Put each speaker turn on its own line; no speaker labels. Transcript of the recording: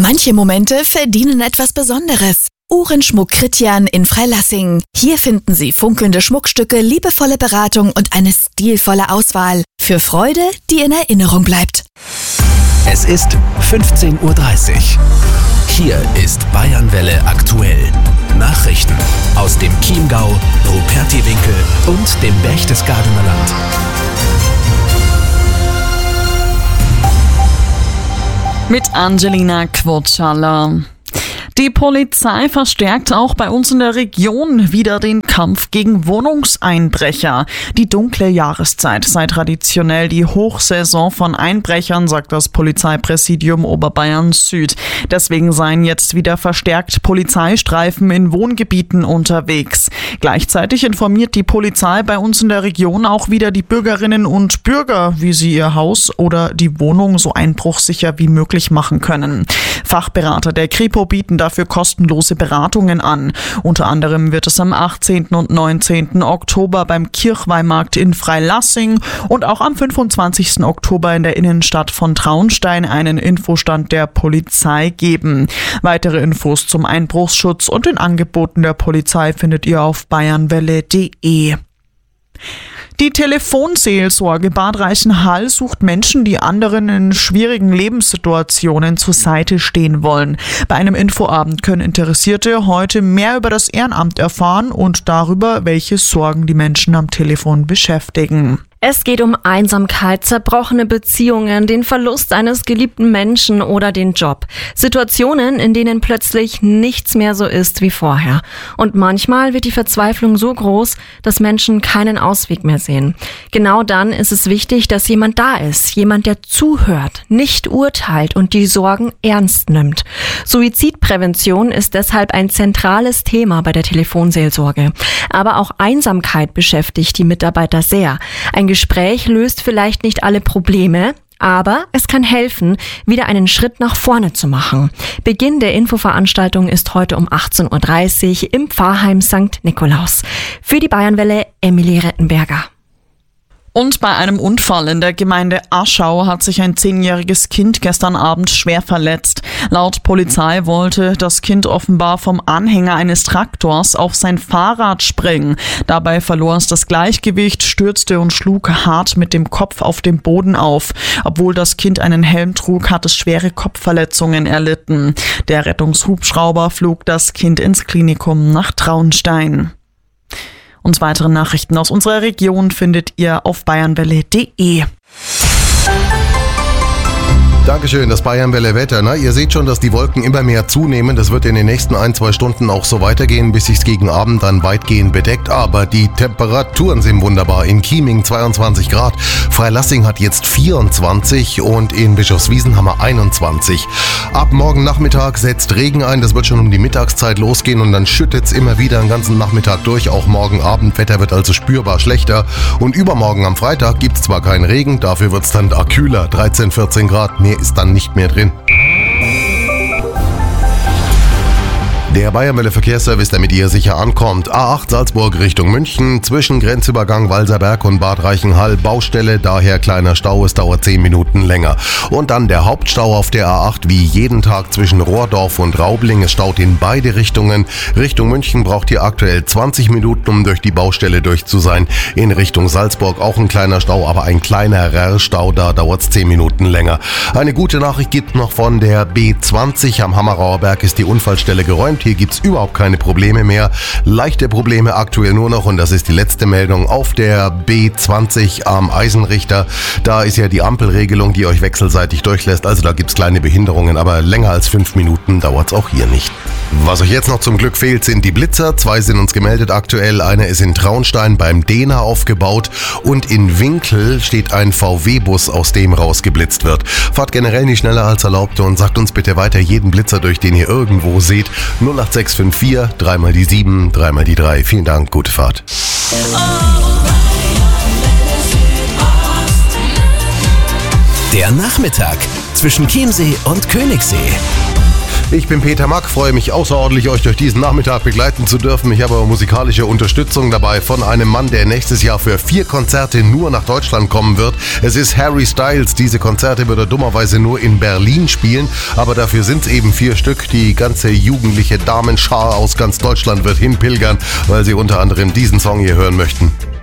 Manche Momente verdienen etwas Besonderes. Uhrenschmuck Christian in Freilassing. Hier finden Sie funkelnde Schmuckstücke, liebevolle Beratung und eine stilvolle Auswahl. Für Freude, die in Erinnerung bleibt.
Es ist 15:30 Uhr. Hier ist Bayernwelle aktuell. Nachrichten aus dem Chiemgau, Rupertiwinkel und dem Berchtesgadener Land.
Mit Angelina Quotschaller. Die Polizei verstärkt auch bei uns in der Region wieder den Kampf gegen Wohnungseinbrecher. Die dunkle Jahreszeit sei traditionell die Hochsaison von Einbrechern, sagt das Polizeipräsidium Oberbayern Süd. Deswegen seien jetzt wieder verstärkt Polizeistreifen in Wohngebieten unterwegs. Gleichzeitig informiert die Polizei bei uns in der Region auch wieder die Bürgerinnen und Bürger, wie sie ihr Haus oder die Wohnung so einbruchsicher wie möglich machen können. Fachberater der Kripo bieten dafür kostenlose Beratungen an. Unter anderem wird es am 18. und 19. Oktober beim Kirchweihmarkt in Freilassing und auch am 25. Oktober in der Innenstadt von Traunstein einen Infostand der Polizei geben. Weitere Infos zum Einbruchsschutz und den Angeboten der Polizei findet ihr auf bayernwelle.de. Die Telefonseelsorge Bad Reichenhall sucht Menschen, die anderen in schwierigen Lebenssituationen zur Seite stehen wollen. Bei einem Infoabend können Interessierte heute mehr über das Ehrenamt erfahren und darüber, welche Sorgen die Menschen am Telefon beschäftigen.
Es geht um Einsamkeit, zerbrochene Beziehungen, den Verlust eines geliebten Menschen oder den Job. Situationen, in denen plötzlich nichts mehr so ist wie vorher. Und manchmal wird die Verzweiflung so groß, dass Menschen keinen Ausweg mehr sehen. Genau dann ist es wichtig, dass jemand da ist. Jemand, der zuhört, nicht urteilt und die Sorgen ernst nimmt. Suizidprävention ist deshalb ein zentrales Thema bei der Telefonseelsorge. Aber auch Einsamkeit beschäftigt die Mitarbeiter sehr. Ein Gespräch löst vielleicht nicht alle Probleme, aber es kann helfen, wieder einen Schritt nach vorne zu machen. Beginn der Infoveranstaltung ist heute um 18:30 Uhr im Pfarrheim St. Nikolaus. Für die Bayernwelle Emilie Rettenberger.
Und bei einem Unfall in der Gemeinde Aschau hat sich ein 10-jähriges Kind gestern Abend schwer verletzt. Laut Polizei wollte das Kind offenbar vom Anhänger eines Traktors auf sein Fahrrad springen. Dabei verlor es das Gleichgewicht, stürzte und schlug hart mit dem Kopf auf dem Boden auf. Obwohl das Kind einen Helm trug, hat es schwere Kopfverletzungen erlitten. Der Rettungshubschrauber flog das Kind ins Klinikum nach Traunstein. Und weitere Nachrichten aus unserer Region findet ihr auf bayernwelle.de.
Dankeschön, das Bayernwelle-Wetter. Na, ihr seht schon, dass die Wolken immer mehr zunehmen. Das wird in den nächsten 1-2 Stunden auch so weitergehen, bis sich's gegen Abend dann weitgehend bedeckt. Aber die Temperaturen sind wunderbar. In Chieming 22 Grad, Freilassing hat jetzt 24 und in Bischofswiesen haben wir 21. Ab morgen Nachmittag setzt Regen ein. Das wird schon um die Mittagszeit losgehen und dann schüttet's immer wieder den ganzen Nachmittag durch. Auch morgen Abend. Wetter wird also spürbar schlechter. Und übermorgen am Freitag gibt's zwar keinen Regen, dafür wird's dann kühler. 13, 14 Grad. Mehr ist dann nicht mehr drin. Der Bayernwelle Verkehrsservice, der mit ihr sicher ankommt. A8 Salzburg Richtung München, zwischen Grenzübergang Walserberg und Bad Reichenhall Baustelle, daher kleiner Stau, es dauert 10 Minuten länger. Und dann der Hauptstau auf der A8 wie jeden Tag zwischen Rohrdorf und Raubling. Es staut in beide Richtungen. Richtung München braucht ihr aktuell 20 Minuten, um durch die Baustelle durch zu sein. In Richtung Salzburg auch ein kleiner Stau, aber ein kleinerer Stau, da dauert es 10 Minuten länger. Eine gute Nachricht gibt noch von der B20 am Hammerauer Berg, ist die Unfallstelle geräumt. Hier gibt es überhaupt keine Probleme mehr. Leichte Probleme aktuell nur noch, und das ist die letzte Meldung, auf der B20 am Eisenrichter. Da ist ja die Ampelregelung, die euch wechselseitig durchlässt. Also da gibt es kleine Behinderungen, aber länger als 5 Minuten dauert es auch hier nicht. Was euch jetzt noch zum Glück fehlt, sind die Blitzer. 2 sind uns gemeldet aktuell. Einer ist in Traunstein beim Dehner aufgebaut und in Winkel steht ein VW-Bus, aus dem rausgeblitzt wird. Fahrt generell nicht schneller als erlaubt und sagt uns bitte weiter jeden Blitzer durch, den ihr irgendwo seht. 08654 3 mal die 7, 3 mal die 3. Vielen Dank, gute Fahrt.
Der Nachmittag zwischen Chiemsee und Königssee.
Ich bin Peter Mack, freue mich außerordentlich, euch durch diesen Nachmittag begleiten zu dürfen. Ich habe aber musikalische Unterstützung dabei von einem Mann, der nächstes Jahr für 4 Konzerte nur nach Deutschland kommen wird. Es ist Harry Styles. Diese Konzerte wird er dummerweise nur in Berlin spielen, aber dafür sind es eben 4 Stück. Die ganze jugendliche Damenschar aus ganz Deutschland wird hinpilgern, weil sie unter anderem diesen Song hier hören möchten.